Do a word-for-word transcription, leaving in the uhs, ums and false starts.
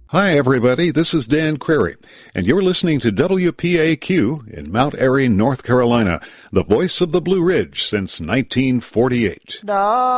Hi, everybody. This is Dan Query, and you're listening to W P A Q in Mount Airy, North Carolina, the voice of the Blue Ridge since nineteen forty-eight. No.